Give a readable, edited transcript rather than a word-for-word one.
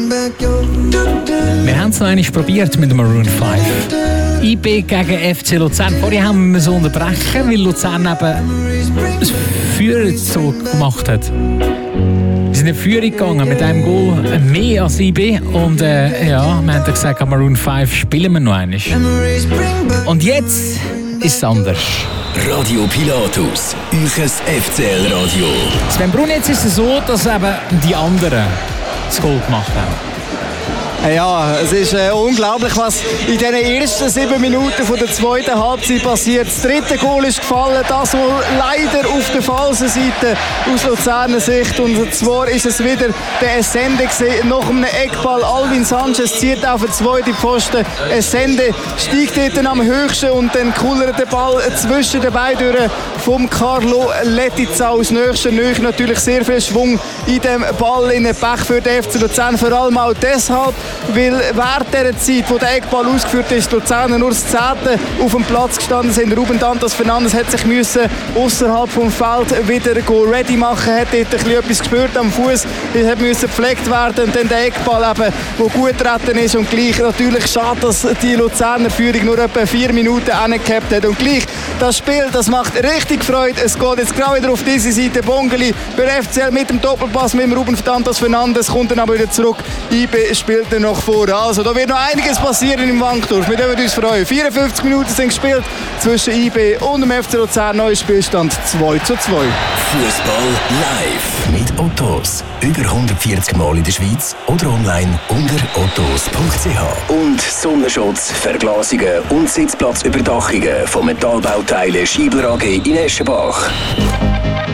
Wir haben es noch einmal probiert mit dem Maroon 5. IB gegen FC Luzern. Vorher haben wir es unterbrechen, weil Luzern eben das Führungszug gemacht hat. Wir sind in Führung gegangen mit einem Goal mehr als IB. Und wir haben gesagt, Maroon 5 spielen wir noch einmal. Und jetzt ist es anders. Radio Pilatus, euch FCL-Radio. Sven Brun, jetzt ist es so, dass eben die anderen das Goal gemacht haben. Ja, es ist unglaublich, was in den ersten 7 Minuten von der zweiten Halbzeit passiert. Das dritte Goal ist gefallen, das wohl leider auf der falschen Seite aus Luzerner Sicht. Und zwar ist es wieder der Essende gewesen. Nach einem Eckball, Alvin Sanchez zieht auf den zweiten Pfosten. Essende steigt dort am höchsten und dann kullert der Ball zwischen den Beinen durch vom Carlo Letizia aus nächster Nähe. Natürlich sehr viel Schwung in dem Ball, in den Pech für den FC Luzern. Vor allem auch deshalb, weil während dieser Zeit, wo der Eckball ausgeführt ist, Luzerner nur das 10. auf dem Platz gestanden sind. Ruben Dantas Fernandes hat sich außerhalb vom Feld wieder ready machen, hat dort etwas gespürt am Fuß, hat müssen gepflegt werden und dann der Eckball eben, der gut retten ist und gleich natürlich schade, dass die Luzerner Führung nur etwa 4 Minuten angehabt hat und gleich das Spiel, das macht richtig Freude. Es geht jetzt gerade wieder auf diese Seite. Bongeli bei FCL mit dem Doppelpass mit dem Ruben Dantas Fernandes, kommt dann aber wieder zurück. IB spielt dann noch vor. Also da wird noch einiges passieren im Wankdorf. Wir dürfen uns freuen. 54 Minuten sind gespielt zwischen IB und dem FC Luzern. Neuer Spielstand 2:2. Fußball live mit Ottos. Über 140 Mal in der Schweiz oder online unter ottos.ch. Und Sonnenschutz, Verglasungen und Sitzplatzüberdachungen von Metallbauteilen Schiebler AG in Eschenbach.